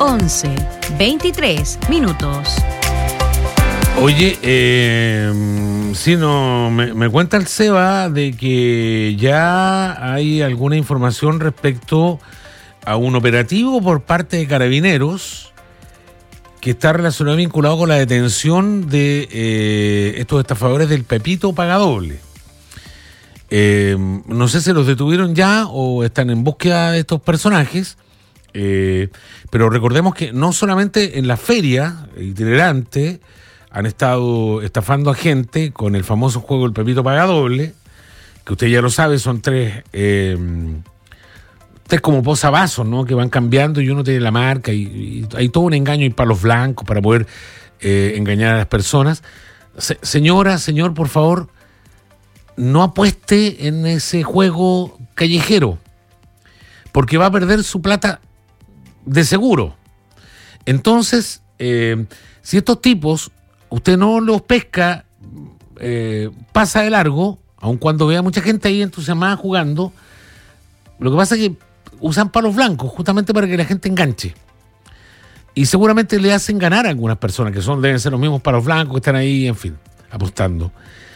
11:23. Oye, sí, no, me cuenta el Seba de que ya hay alguna información respecto a un operativo por parte de Carabineros que está relacionado, vinculado con la detención de estos estafadores del Pepito Pagadoble. No sé si los detuvieron ya o están en búsqueda de estos personajes, pero recordemos que no solamente en la feria itinerante han estado estafando a gente con el famoso juego El Pepito Pagadoble, que usted ya lo sabe, son tres como posavasos, ¿no? Que van cambiando y uno tiene la marca y hay todo un engaño y palos blancos para poder engañar a las personas. Señora, señor, por favor, no apueste en ese juego callejero, porque va a perder su plata de seguro. Entonces, si estos tipos usted no los pesca, pasa de largo, aun cuando vea mucha gente ahí entusiasmada jugando, lo que pasa es que usan palos blancos justamente para que la gente enganche. Y seguramente le hacen ganar a algunas personas, que deben ser los mismos palos blancos que están ahí, en fin, apostando.